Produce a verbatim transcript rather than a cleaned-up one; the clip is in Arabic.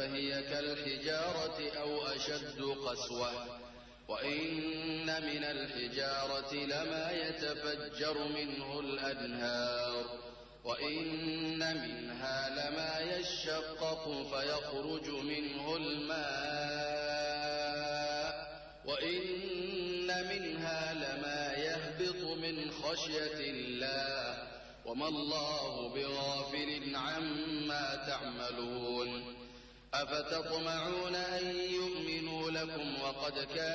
فهي كالحجارة أو أشد قسوة. وإن من الحجارة لما يتفجر منه الأنهار وإن منها لما يشقق فيخرج منه الماء وإن منها لما يهبط من خشية الله وما الله بغافل عما تعملون. أفتطمعون أن يؤمنوا لكم وقد كان